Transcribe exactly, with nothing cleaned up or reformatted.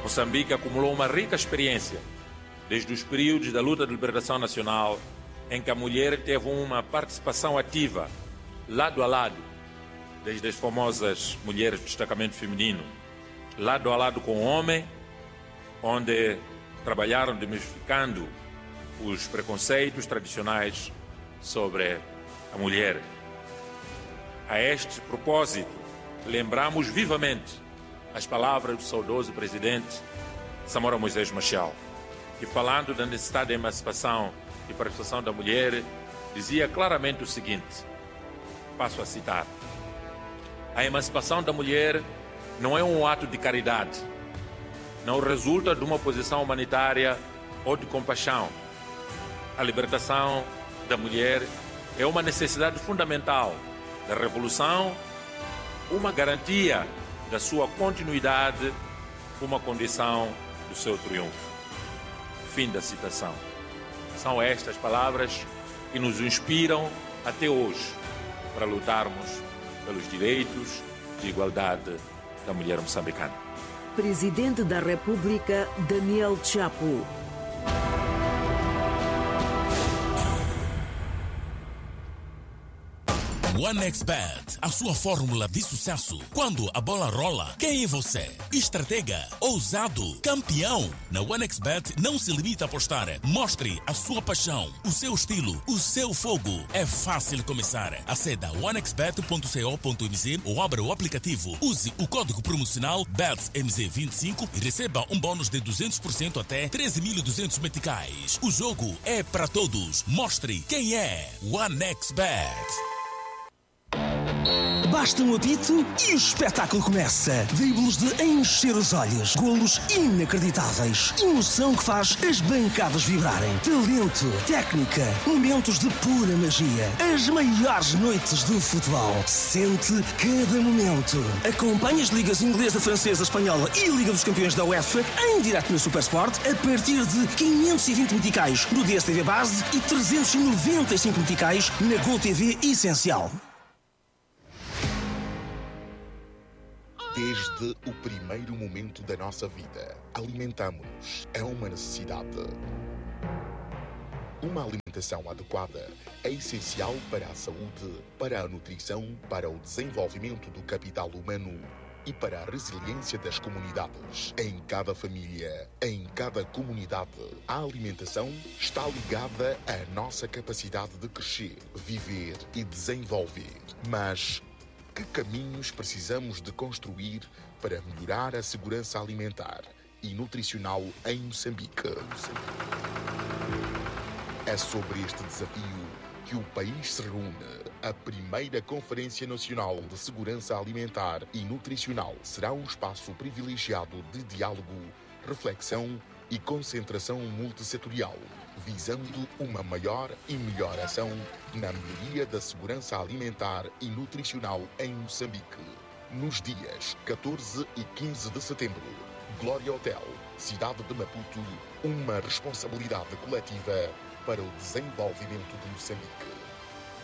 Moçambique acumulou uma rica experiência desde os períodos da luta de libertação nacional, em que a mulher teve uma participação ativa, lado a lado, desde as famosas mulheres do destacamento feminino, lado a lado com o homem, onde trabalharam desmistificando os preconceitos tradicionais sobre a mulher. A este propósito, lembramos vivamente as palavras do saudoso presidente Samora Moisés Machel, que, falando da necessidade de emancipação e participação da mulher, dizia claramente o seguinte, passo a citar: a emancipação da mulher não é um ato de caridade, não resulta de uma posição humanitária ou de compaixão. A libertação da mulher é uma necessidade fundamental da revolução, uma garantia da sua continuidade, uma condição do seu triunfo. Fim da citação. São estas palavras que nos inspiram até hoje para lutarmos pelos direitos de igualdade da mulher moçambicana. Presidente da República, Daniel Chapo. OneXBet, a sua fórmula de sucesso. Quando a bola rola, quem é você? Estratega, ousado, campeão. Na OneXBet não se limita a apostar. Mostre a sua paixão, o seu estilo, o seu fogo. É fácil começar. Aceda a onexbet ponto co ponto mz ou abra o aplicativo. Use o código promocional B E T S M Z vinte e cinco e receba um bônus de duzentos por cento até treze mil e duzentos meticais. O jogo é para todos. Mostre quem é OneXBet. Basta um apito e o espetáculo começa. Dribles de encher os olhos, golos inacreditáveis, emoção que faz as bancadas vibrarem, talento, técnica, momentos de pura magia, as maiores noites do futebol. Sente cada momento. Acompanhe as ligas inglesa, francesa, espanhola e Liga dos Campeões da UEFA em direto na Supersport a partir de quinhentos e vinte meticais no D S T V Base e trezentos e noventa e cinco meticais na Gol T V Essencial. Desde o primeiro momento da nossa vida, alimentamos-nos. É uma necessidade. Uma alimentação adequada é essencial para a saúde, para a nutrição, para o desenvolvimento do capital humano e para a resiliência das comunidades. Em cada família, em cada comunidade, a alimentação está ligada à nossa capacidade de crescer, viver e desenvolver. Mas que caminhos precisamos de construir para melhorar a segurança alimentar e nutricional em Moçambique? É sobre este desafio que o país se reúne. A primeira Conferência Nacional de Segurança Alimentar e Nutricional será um espaço privilegiado de diálogo, reflexão e concentração multissetorial, visando uma maior e melhor ação na melhoria da segurança alimentar e nutricional em Moçambique. Nos dias catorze e quinze de setembro, Glória Hotel, cidade de Maputo, uma responsabilidade coletiva para o desenvolvimento de Moçambique.